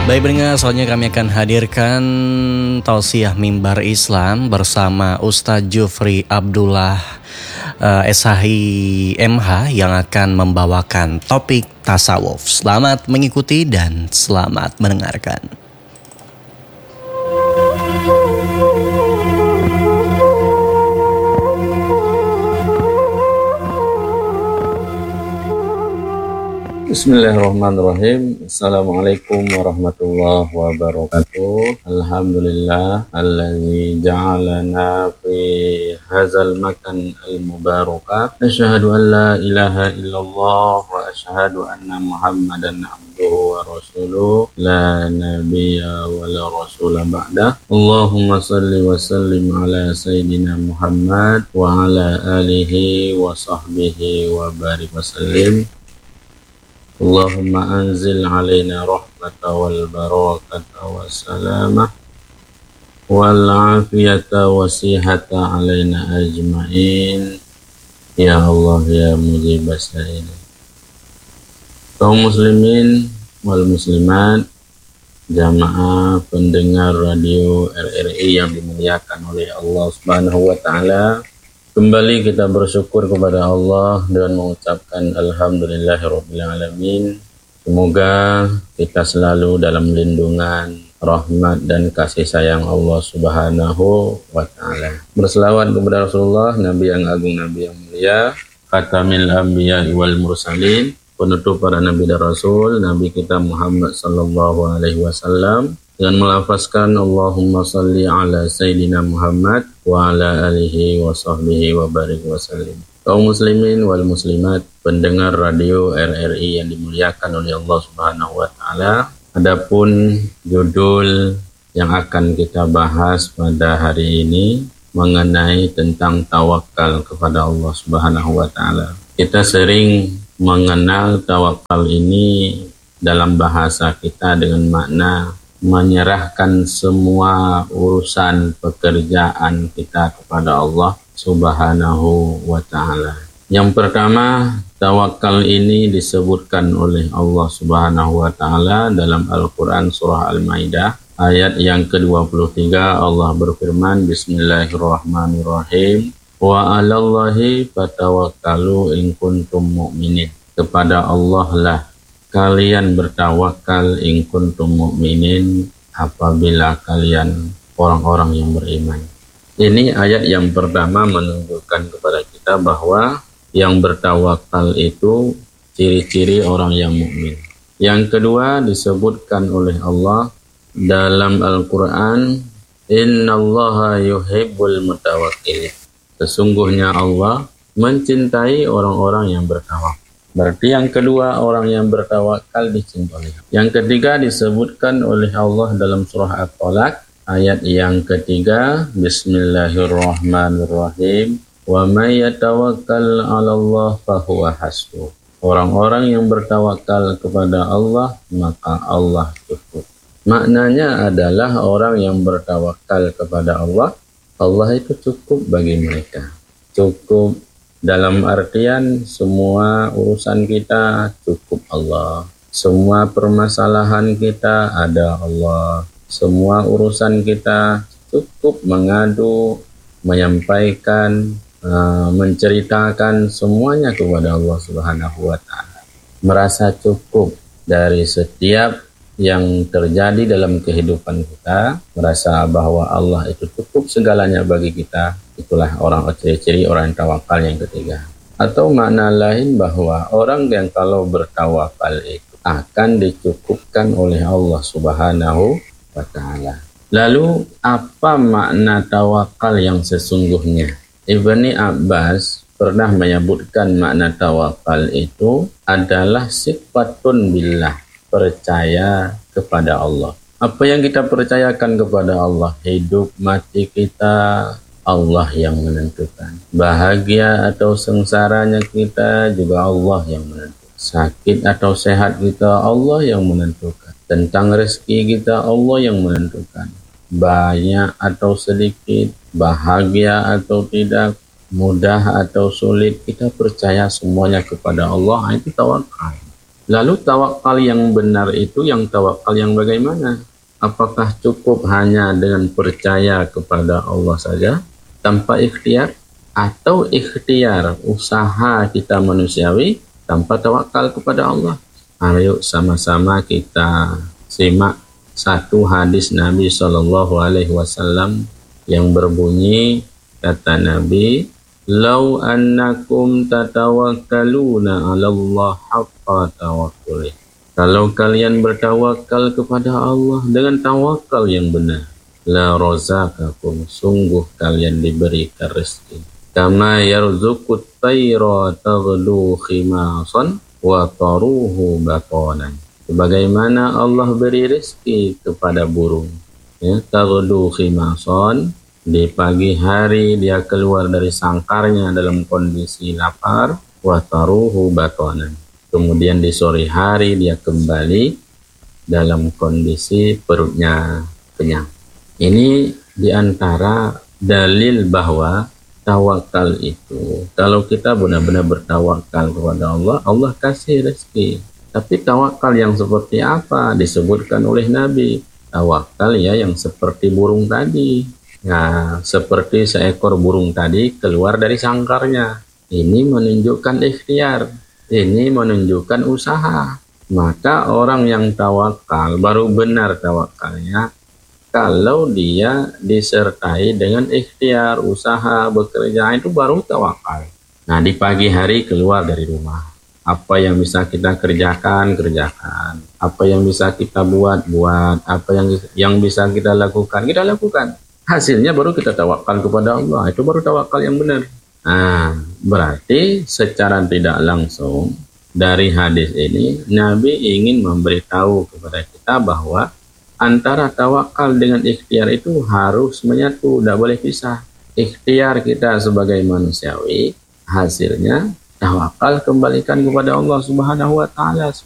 Baik pendengar, soalnya kami akan hadirkan tausiah mimbar Islam bersama Ustadz Jufri Abdullah SHI MH yang akan membawakan topik tasawuf. Selamat mengikuti dan selamat mendengarkan. Bismillahirrahmanirrahim. Assalamualaikum warahmatullahi wabarakatuh. Alhamdulillah alladzi ja'alana fi hadzal makan al-mubarakah. Asyhadu an la ilaha illallah wa asyhadu anna Muhammadan abduhu wa rasuluh la nabiyya wa la rasula ba'da. Allahumma shalli wa sallim ala sayyidina Muhammad wa ala alihi wa sahbihi wa barik wa sallim. Allahumma anzil alaina rahmata wal barakata wassalamah wal afiyata wasihata alaina ajma'in ya Allah ya mujibas sa'ilin. Kaum muslimin wal muslimat, jamaah pendengar radio RRI yang dimuliakan oleh Allah Subhanahu wa taala, kembali kita bersyukur kepada Allah dan mengucapkan alhamdulillahirabbil alamin. Semoga kita selalu dalam lindungan, rahmat dan kasih sayang Allah Subhanahu wa taala. Berselawat kepada Rasulullah, Nabi yang agung, Nabi yang mulia, khatamil anbiya wal mursalin, penutup para nabi dan rasul, Nabi kita Muhammad sallallahu alaihi wasallam, dengan melafazkan Allahumma salli ala Sayyidina Muhammad wa ala alihi wa sahbihi wa barik wa sallim. Kaum muslimin wal muslimat, pendengar radio RRI yang dimuliakan oleh Allah Subhanahu wa taala. Adapun judul yang akan kita bahas pada hari ini mengenai tentang tawakal kepada Allah Subhanahu wa taala. Kita sering mengenal tawakal ini dalam bahasa kita dengan makna menyerahkan semua urusan pekerjaan kita kepada Allah Subhanahu wa ta'ala. Yang pertama, tawakal ini disebutkan oleh Allah Subhanahu wa ta'ala dalam Al-Quran surah Al-Maidah ayat yang ke-23. Allah berfirman, Bismillahirrahmanirrahim, wa 'alallahi fatawakkalu in kuntum mu'minin. Kepada Allah lah kalian bertawakal in kuntum mu'minin, apabila kalian orang-orang yang beriman. Ini ayat yang pertama menunjukkan kepada kita bahwa yang bertawakal itu ciri-ciri orang yang mukmin. Yang kedua disebutkan oleh Allah dalam Al-Quran, innallaha yuhibbul mutawakkilin. Sesungguhnya Allah mencintai orang-orang yang bertawakal. Berarti yang kedua, orang yang bertawakal dicintai. Yang ketiga disebutkan oleh Allah dalam surah At-Talaq ayat yang ketiga, Bismillahirrahmanirrahim, wa may yatawakkal 'alallah fahuwa hasbuh. Orang-orang yang bertawakal kepada Allah, maka Allah cukup. Maknanya adalah orang yang bertawakal kepada Allah, Allah itu cukup bagi mereka. Cukup dalam artian semua urusan kita cukup Allah. Semua permasalahan kita ada Allah. Semua urusan kita cukup mengadu, menyampaikan, menceritakan semuanya kepada Allah Subhanahu wa ta'ala. Merasa cukup dari setiap yang terjadi dalam kehidupan kita, merasa bahwa Allah itu cukup segalanya bagi kita. Itulah orang ciri-ciri orang yang tawakal yang ketiga. Atau makna lain bahwa orang yang kalau bertawakal itu akan dicukupkan oleh Allah Subhanahu wa ta'ala. Lalu apa makna tawakal yang sesungguhnya? Ibni Abbas pernah menyebutkan makna tawakal itu adalah sifatun billah, percaya kepada Allah. Apa yang kita percayakan kepada Allah, hidup mati kita Allah yang menentukan. Bahagia atau sengsaranya kita juga Allah yang menentukan. Sakit atau sehat kita Allah yang menentukan. Tentang rezeki kita Allah yang menentukan. Banyak atau sedikit, bahagia atau tidak, mudah atau sulit, kita percaya semuanya kepada Allah. Itu tawakal. Lalu tawakal yang benar itu yang tawakal yang bagaimana? Apakah cukup hanya dengan percaya kepada Allah saja tanpa ikhtiar? Atau ikhtiar usaha kita manusiawi tanpa tawakal kepada Allah? Ayo sama-sama kita simak satu hadis Nabi SAW yang berbunyi, kata Nabi, "Lau annakum tatawakkaluna 'ala Allah haqqa tawakkuli." Kalau kalian bertawakal kepada Allah dengan tawakal yang benar, la razaqakum, sungguh kalian diberikan rezeki. Kama yarzuqut tayra taghdu khimasan wa taruhu batanan. Sebagaimana Allah beri rezeki kepada burung, ya, taghdu khimasan, di pagi hari dia keluar dari sangkarnya dalam kondisi lapar, wa taruhu batanan. Kemudian di sore hari dia kembali dalam kondisi perutnya kenyang. Ini diantara dalil bahwa tawakal itu, kalau kita benar-benar bertawakal kepada Allah, Allah kasih rezeki. Tapi tawakal yang seperti apa? Disebutkan oleh Nabi. Tawakal ya yang seperti burung tadi. Nah, seperti seekor burung tadi keluar dari sangkarnya. Ini menunjukkan ikhtiar. Ini menunjukkan usaha. Maka orang yang tawakal baru benar tawakalnya kalau dia disertai dengan ikhtiar, usaha, bekerja, itu baru tawakal. Nah, di pagi hari keluar dari rumah. Apa yang bisa kita kerjakan, kerjakan. Apa yang bisa kita buat, buat. Apa yang bisa kita lakukan, kita lakukan. Hasilnya baru kita tawakal kepada Allah. Itu baru tawakal yang benar. Nah, berarti secara tidak langsung dari hadis ini Nabi ingin memberitahu kepada kita bahwa antara tawakal dengan ikhtiar itu harus menyatu, tidak boleh pisah. Ikhtiar kita sebagai manusiawi, hasilnya tawakal kembalikan kepada Allah Subhanahu wa taala.